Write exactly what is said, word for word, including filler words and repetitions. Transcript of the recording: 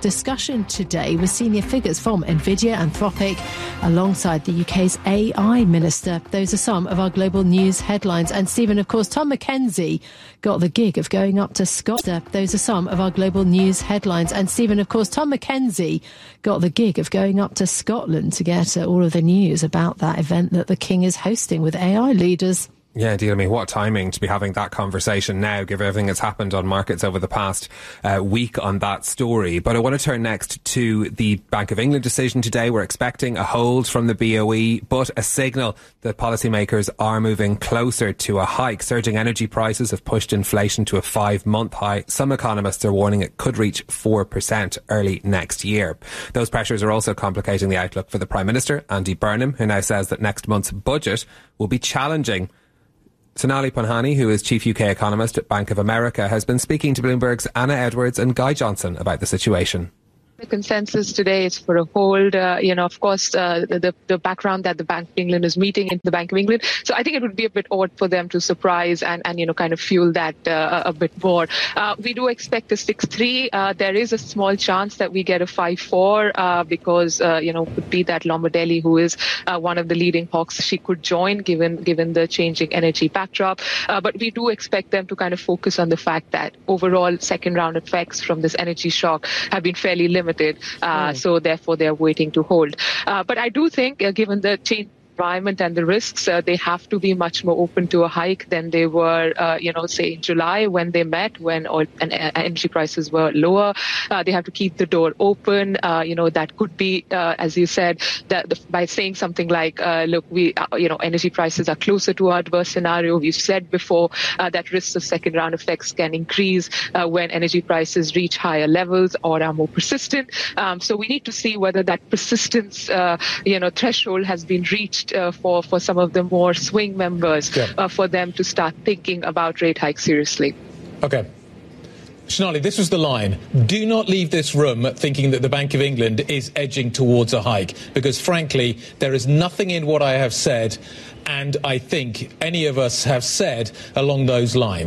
discussion today with senior figures from Nvidia, Anthropic, alongside the U K's A I Minister. Those are some of our global news headlines. And Stephen, of course, Tom Mackenzie got the gig of going up to Scotland. Those are some of our global news headlines. And Stephen, of course, Tom Mackenzie got the gig of going up to Scotland to get uh, all of the news about that event that the King is hosting with A I leaders. Yeah, indeed. I mean, what timing to be having that conversation now, given everything that's happened on markets over the past uh, week on that story. But I want to turn next to the Bank of England decision today. We're expecting a hold from the B O E, but a signal that policymakers are moving closer to a hike. Surging energy prices have pushed inflation to a five-month high. Some economists are warning it could reach four percent early next year. Those pressures are also complicating the outlook for the Prime Minister, Andy Burnham, who now says that next month's budget will be challenging. Sonali Panhani, who is chief U K economist at Bank of America, has been speaking to Bloomberg's Anna Edwards and Guy Johnson about the situation. The consensus today is for a hold. Uh, you know, of course, uh, the, the background that the Bank of England is meeting in the Bank of England. So I think it would be a bit odd for them to surprise and, and you know, kind of fuel that uh, a bit more. Uh, we do expect a six three. Uh, there is a small chance that we get a five four uh, because, uh, you know, could be that Lombardelli, who is uh, one of the leading hawks, she could join given given the changing energy backdrop. Uh, but we do expect them to kind of focus on the fact that overall second round effects from this energy shock have been fairly limited. Uh, mm. So therefore, they're waiting to hold. Uh, but I do think, uh, given the change environment and the risks, uh, they have to be much more open to a hike than they were, uh, you know, say in July when they met, when oil and energy prices were lower. Uh, they have to keep the door open. Uh, you know, that could be, uh, as you said, that the, by saying something like, uh, look, we, uh, you know, energy prices are closer to our adverse scenario. We've said before uh, that risks of second round effects can increase uh, when energy prices reach higher levels or are more persistent. Um, so we need to see whether that persistence, uh, you know, threshold has been reached Uh, for, for some of the more swing members, yeah. uh, for them to start thinking about rate hikes seriously. OK. Sonali, this was the line. Do not leave this room thinking that the Bank of England is edging towards a hike, because, frankly, there is nothing in what I have said, and I think any of us have said along those lines.